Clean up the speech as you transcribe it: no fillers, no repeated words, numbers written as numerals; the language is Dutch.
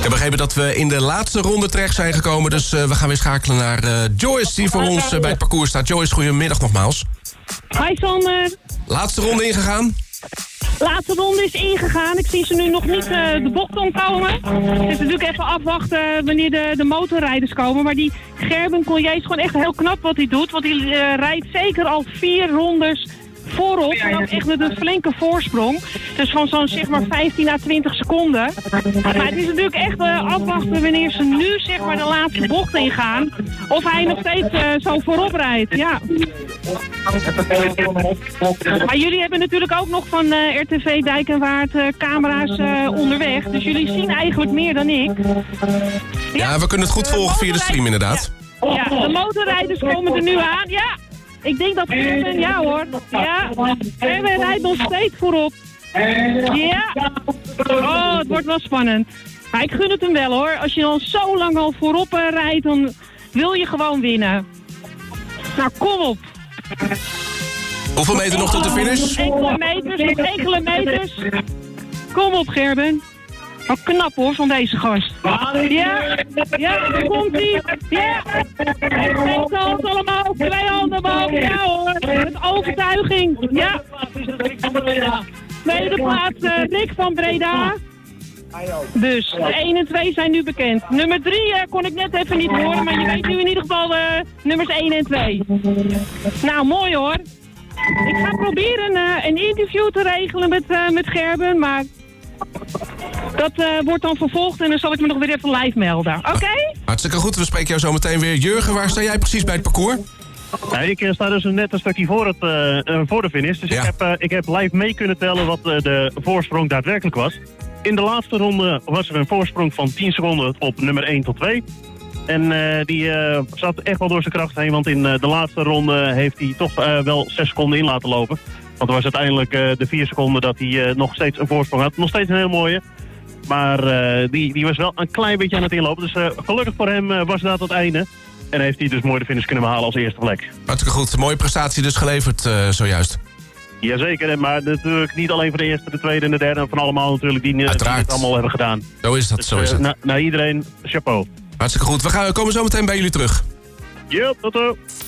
heb begrepen dat we in de laatste ronde terecht zijn gekomen. Dus we gaan weer schakelen naar Joyce, die voor ons bij het parcours staat. Joyce, goedemiddag nogmaals. Hi Sander. Laatste ronde ingegaan? Laatste ronde is ingegaan. Ik zie ze nu nog niet de bocht omkomen. Het is natuurlijk even afwachten wanneer de motorrijders komen. Maar die Gerben Collier is gewoon echt heel knap wat hij doet. Want hij rijdt zeker al 4 rondes voorop. En ook echt met een flinke voorsprong. Dus van zo'n zeg maar 15 à 20 seconden. Maar het is natuurlijk echt afwachten wanneer ze nu zeg maar de laatste bocht ingaan. Of hij nog steeds zo voorop rijdt. Ja. Maar jullie hebben natuurlijk ook nog van RTV Dijk en Waard camera's onderweg. Dus jullie zien eigenlijk meer dan ik. Ja, we kunnen het goed volgen via de stream inderdaad. Ja, de motorrijders komen er nu aan. Ja, ik denk dat Gerben, ja hoor. Ja, Gerben rijdt nog steeds voorop. Ja. Oh, het wordt wel spannend. Maar ik gun het hem wel hoor. Als je dan zo lang al voorop rijdt, dan wil je gewoon winnen. Nou, kom op. Hoeveel meter nog tot de finish? Enkele meters. Kom op, Gerben. Oh, knap hoor, van deze gast. Ja, daar komt hij. Ja, twee handen allemaal, 2 handen omhoog. Ja hoor, met overtuiging. Ja. Tweede plaats, Rick van Breda. Dus, de 1 en 2 zijn nu bekend. Nummer 3 kon ik net even niet horen, maar je weet nu in ieder geval nummers 1 en 2. Nou, mooi hoor. Ik ga proberen een interview te regelen met Gerben, maar dat wordt dan vervolgd en dan zal ik me nog weer even live melden. Oké? Hartstikke goed, we spreken jou zo meteen weer. Jurgen, waar sta jij precies bij het parcours? Nee, ik sta dus net een stukje voor de finish. Dus ja. ik heb live mee kunnen tellen wat de voorsprong daadwerkelijk was. In de laatste ronde was er een voorsprong van 10 seconden op nummer 1 tot 2. En die zat echt wel door zijn kracht heen, want in de laatste ronde heeft hij toch wel 6 seconden in laten lopen. Want er was uiteindelijk de 4 seconden dat hij nog steeds een voorsprong had. Nog steeds een heel mooie. Maar die was wel een klein beetje aan het inlopen. Dus gelukkig voor hem was dat het einde. En heeft hij dus mooi de finish kunnen behalen als eerste plek. Hartstikke goed. Mooie prestatie dus geleverd zojuist. Jazeker, maar natuurlijk niet alleen voor de eerste, de tweede en de derde. Van allemaal natuurlijk die het allemaal hebben gedaan. Zo is dat, dus, zo is het. Naar iedereen, chapeau. Hartstikke goed. We komen zo meteen bij jullie terug. Ja, tot zo.